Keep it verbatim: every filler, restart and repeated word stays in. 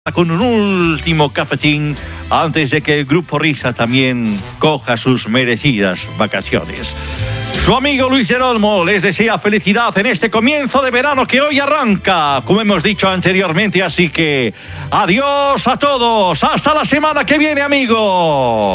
con un último cafetín antes de que el Grupo Risa también coja sus merecidas vacaciones. Su amigo Luis del Olmo les desea felicidad en este comienzo de verano que hoy arranca, como hemos dicho anteriormente, así que adiós a todos, hasta la semana que viene, amigos.